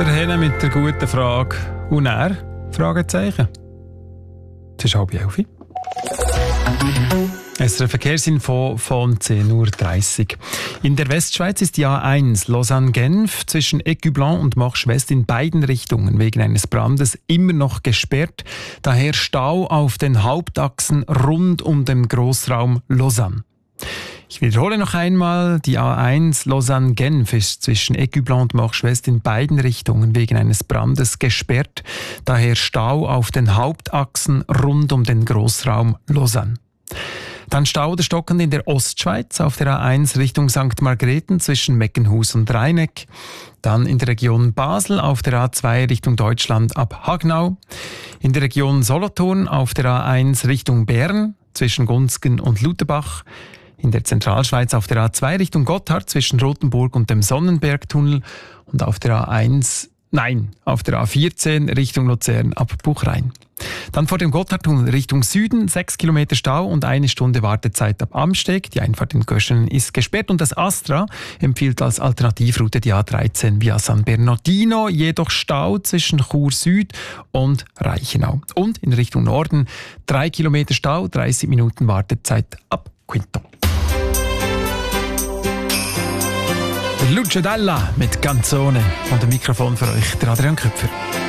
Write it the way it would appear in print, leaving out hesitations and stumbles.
Der Henne mit der guten Frage. Und er? Fragezeichen. Es ist 10:30. Es ist ein Verkehrsinfo von 10:30 Uhr. In der Westschweiz ist die A1 Lausanne-Genf zwischen Écublens und Marche-West in beiden Richtungen wegen eines Brandes immer noch gesperrt. Daher Stau auf den Hauptachsen rund um den Grossraum Lausanne. Ich wiederhole noch einmal, die A1 Lausanne-Genf ist zwischen Écublens und Marche-West in beiden Richtungen wegen eines Brandes gesperrt. Daher Stau auf den Hauptachsen rund um den Grossraum Lausanne. Dann Stau oder stockend in der Ostschweiz auf der A1 Richtung St. Margrethen zwischen Meckenhus und Rheineck. Dann in der Region Basel auf der A2 Richtung Deutschland ab Hagnau. In der Region Solothurn auf der A1 Richtung Bern zwischen Gunzgen und Lutherbach. In der Zentralschweiz auf der A2 Richtung Gotthard zwischen Rothenburg und dem Sonnenbergtunnel. Und auf der A14 Richtung Luzern ab Buchrein. Dann vor dem Gotthardtunnel Richtung Süden 6 Kilometer Stau und 1 Stunde Wartezeit ab Amsteg. Die Einfahrt in Göschenen ist gesperrt und das Astra empfiehlt als Alternativroute die A13 via San Bernardino, jedoch Stau zwischen Chur Süd und Reichenau. Und in Richtung Norden 3 Kilometer Stau, 30 Minuten Wartezeit ab Quinto. Lucio Dalla mit Canzone und dem Mikrofon für euch, der Adrian Köpfer.